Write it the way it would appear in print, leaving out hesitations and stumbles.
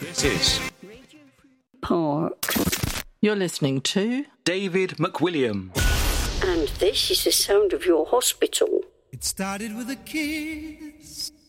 This is Park. You're listening to David McWilliam. And this is the sound of your hospital. It started with a kiss.